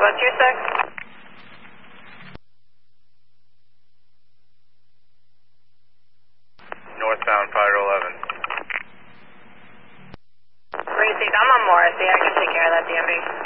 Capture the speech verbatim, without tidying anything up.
what's your sec? Northbound Pyro eleven. Racing, I'm on Morrissey. I can take care of that D M V.